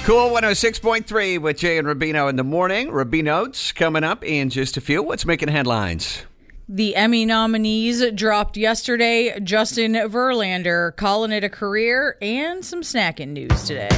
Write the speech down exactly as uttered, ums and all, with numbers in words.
Cool one oh six point three with Jay and Rubino in the morning. Rubino's coming up in just a few. What's making headlines? The Emmy nominees dropped yesterday. Justin Verlander calling it a career, and some snacking news today.